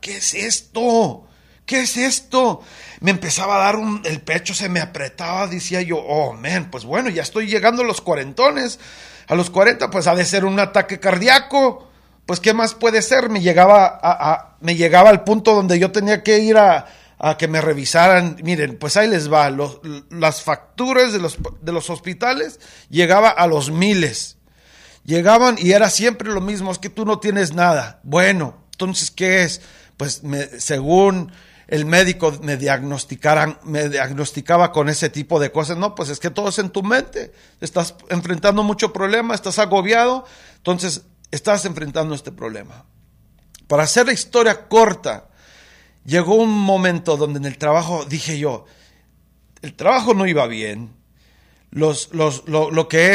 ¿qué es esto? ¿Qué es esto? Me empezaba a dar el pecho se me apretaba, decía yo, oh, man, pues bueno, ya estoy llegando a los cuarentones. A los 40, pues ha de ser un ataque cardíaco. Pues, ¿qué más puede ser? Me llegaba al punto donde yo tenía que ir a que me revisaran. Miren, pues ahí les va. Las facturas de los hospitales llegaba a los miles. Llegaban y era siempre lo mismo, es que tú no tienes nada. Bueno, entonces, ¿qué es? Pues según el médico me diagnosticaba con ese tipo de cosas. No, pues es que todo es en tu mente. Estás enfrentando mucho problema, estás agobiado, entonces estás enfrentando este problema. Para hacer la historia corta, llegó un momento donde en el trabajo dije yo, el trabajo no iba bien, lo que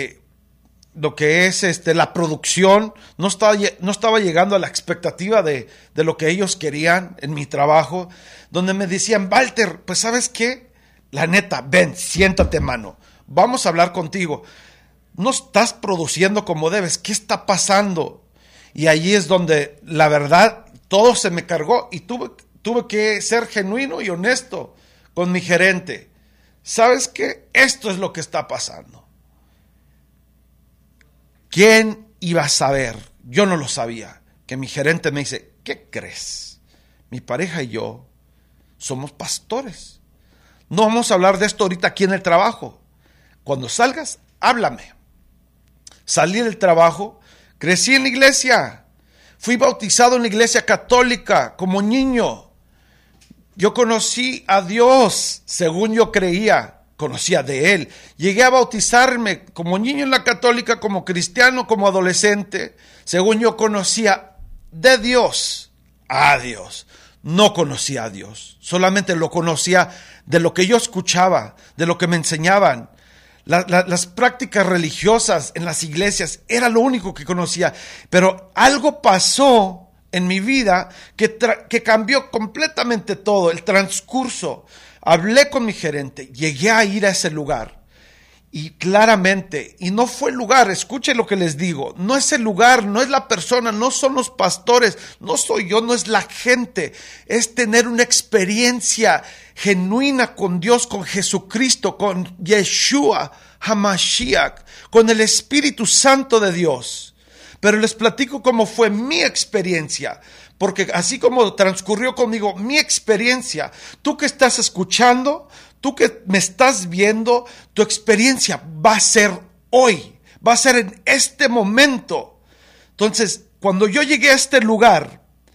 es la producción no estaba llegando a la expectativa de lo que ellos querían en mi trabajo, donde me decían, Walter, pues ¿sabes qué? La neta, ven, siéntate, mano, vamos a hablar contigo. No estás produciendo como debes, ¿qué está pasando? Y allí es donde la verdad todo se me cargó y tuve que ser genuino y honesto con mi gerente. ¿Sabes qué? Esto es lo que está pasando. ¿Quién iba a saber? Yo no lo sabía. Que mi gerente me dice, ¿qué crees? Mi pareja y yo somos pastores. No vamos a hablar de esto ahorita aquí en el trabajo. Cuando salgas, háblame. Salí del trabajo, crecí en la iglesia. Fui bautizado en la iglesia católica como niño. Yo conocí a Dios según yo creía. Conocía de Él. Llegué a bautizarme como niño en la católica, como cristiano, como adolescente. Según yo conocía de Dios a Dios. No conocía a Dios. Solamente lo conocía de lo que yo escuchaba, de lo que me enseñaban. Las prácticas religiosas en las iglesias era lo único que conocía. Pero algo pasó en mi vida que cambió completamente todo, el transcurso. Hablé con mi gerente, llegué a ir a ese lugar y claramente, y no fue el lugar, escuchen lo que les digo, no es el lugar, no es la persona, no son los pastores, no soy yo, no es la gente, es tener una experiencia genuina con Dios, con Jesucristo, con Yeshua HaMashiach, con el Espíritu Santo de Dios. Pero les platico cómo fue mi experiencia. Porque así como transcurrió conmigo mi experiencia, tú que estás escuchando, tú que me estás viendo, tu experiencia va a ser hoy, va a ser en este momento. Entonces, cuando yo llegué a este lugar,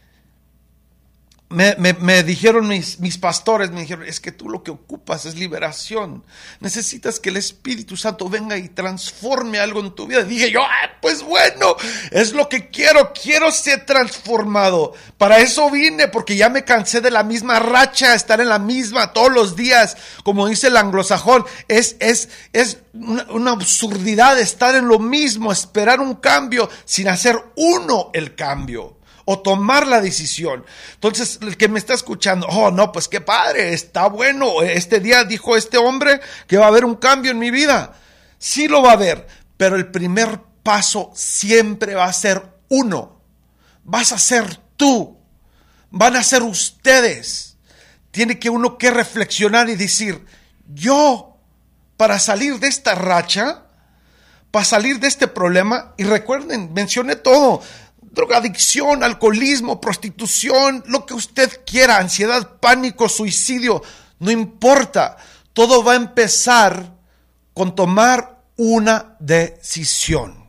me dijeron mis pastores, me dijeron, es que tú lo que ocupas es liberación. Necesitas que el Espíritu Santo venga y transforme algo en tu vida. Y dije yo, pues bueno, es lo que quiero ser transformado. Para eso vine, porque ya me cansé de la misma racha, estar en la misma todos los días. Como dice el anglosajón, es una absurdidad estar en lo mismo, esperar un cambio sin hacer uno el cambio. O tomar la decisión. Entonces, el que me está escuchando, oh no, pues qué padre, está bueno. Este día dijo este hombre que va a haber un cambio en mi vida. Sí lo va a haber, pero el primer paso siempre va a ser uno. Vas a ser tú. Van a ser ustedes. Tiene que uno que reflexionar y decir, yo, para salir de esta racha, para salir de este problema, y recuerden, mencioné todo, drogadicción, alcoholismo, prostitución, lo que usted quiera, ansiedad, pánico, suicidio, no importa. Todo va a empezar con tomar una decisión.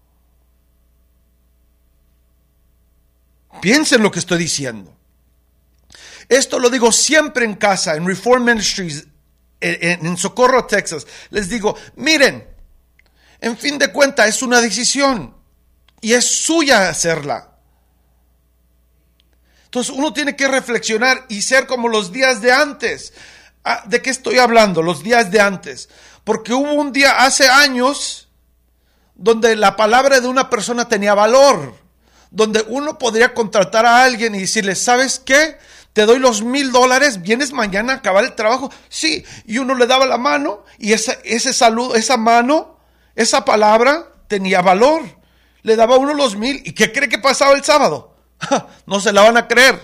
Piensen lo que estoy diciendo. Esto lo digo siempre en casa, en Reform Ministries, en Socorro, Texas. Les digo, miren, en fin de cuentas es una decisión. Y es suya hacerla. Entonces uno tiene que reflexionar y ser como los días de antes. ¿De qué estoy hablando? Los días de antes. Porque hubo un día hace años donde la palabra de una persona tenía valor. Donde uno podría contratar a alguien y decirle, ¿sabes qué? Te doy los $1,000, ¿vienes mañana a acabar el trabajo? Sí. Y uno le daba la mano y ese saludo, esa mano, esa palabra tenía valor. Le daba uno los 1,000. ¿Y qué cree que pasaba el sábado? No se la van a creer.